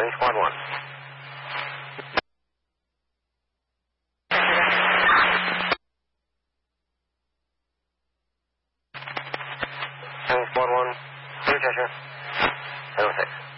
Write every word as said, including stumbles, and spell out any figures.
Charlie, squad one. Charlie, squad one. Clear, Cheshire. seven oh six.